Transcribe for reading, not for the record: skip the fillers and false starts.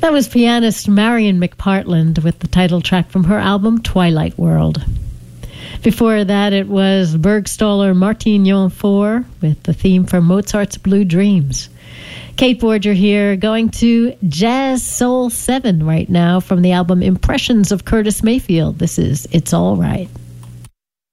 That was pianist Marion McPartland with the title track from her album Twilight World. Before that, it was Bergstaller Martignon 4 with the theme for Mozart's Blue Dreams. Kate Borger here, going to Jazz Soul 7 right now from the album Impressions of Curtis Mayfield. This is It's All Right.